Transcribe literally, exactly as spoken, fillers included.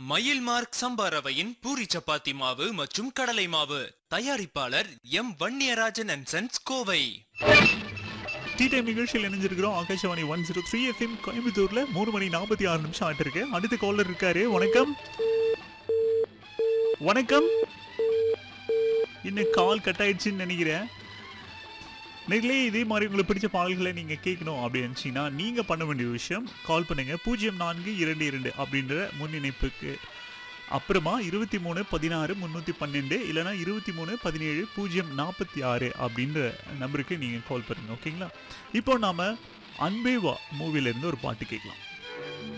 மயில் மார்க் சம்பா ரவையின் பூரி சப்பாத்தி மாவு மற்றும் கடலை மாவு. தயாரிப்பாளர் M Vanniyarajan and sons, Kovai. Tea time நிகழ்ச்சியில் இணைஞ்சிருக்கிறோம். Akashvani one zero three FM கோயம்புத்தூர்ல மூணு மணி நாற்பத்தி ஆறு நிமிஷம் ஆட்டு இருக்கு. அடுத்த காலர் இருக்காரு. வணக்கம் வணக்கம். இன்னும் கால் கட் ஆயிடுச்சுன்னு நினைக்கிறேன். நேரிலே இதே மாதிரி உங்களுக்கு பிடிச்ச பாடல்களை நீங்கள் கேட்கணும் அப்படின்னு நினச்சிங்கன்னா நீங்கள் பண்ண வேண்டிய விஷயம், கால் பண்ணுங்கள் பூஜ்ஜியம் நான்கு இரண்டு இரண்டு அப்படின்ற முன்னிணைப்புக்கு. அப்புறமா இருபத்தி மூணு பதினாறு முந்நூற்றி பன்னெண்டு இல்லைனா இருபத்தி மூணு பதினேழு பூஜ்ஜியம் நாற்பத்தி ஆறு அப்படின்ற நம்பருக்கு நீங்கள் கால் பண்ணுங்கள். ஓகேங்களா? இப்போ நாம் அன்பேவா மூவிலேருந்து ஒரு பாட்டு கேட்கலாம்.